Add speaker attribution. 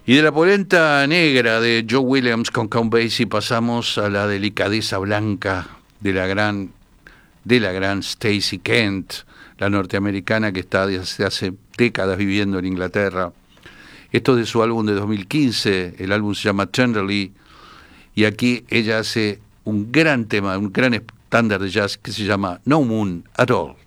Speaker 1: Y de la polenta negra de Joe Williams con Count Basie pasamos a la delicadeza blanca de la gran Stacey Kent, la norteamericana que está desde hace décadas viviendo en Inglaterra. Esto es de su álbum de 2015, el álbum se llama Tenderly, y aquí ella hace un gran tema, un gran estándar de jazz que se llama No Moon at All.